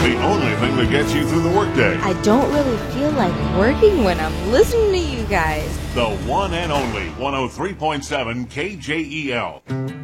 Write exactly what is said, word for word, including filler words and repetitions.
the only thing that gets you through the workday. I don't really feel like working when I'm listening to you guys. The one and only one oh three point seven K J E L.